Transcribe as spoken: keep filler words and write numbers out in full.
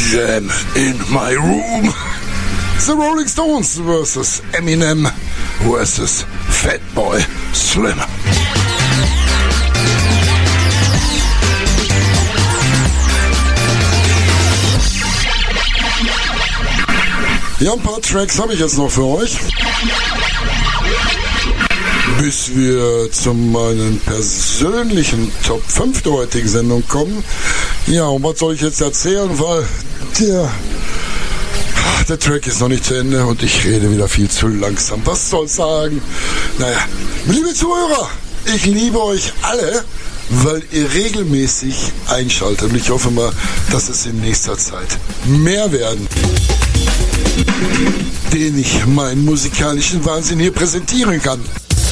Jam in my room. The Rolling Stones versus Eminem versus Fatboy Slim. Ja, ein paar Tracks habe ich jetzt noch für euch. Bis wir zu meinen persönlichen Top fünf der heutigen Sendung kommen. Ja, und was soll ich jetzt erzählen, weil der, der Track ist noch nicht zu Ende und ich rede wieder viel zu langsam. Was soll ich sagen? Naja, liebe Zuhörer, ich liebe euch alle, weil ihr regelmäßig einschaltet und ich hoffe mal, dass es in nächster Zeit mehr werden, den ich meinen musikalischen Wahnsinn hier präsentieren kann.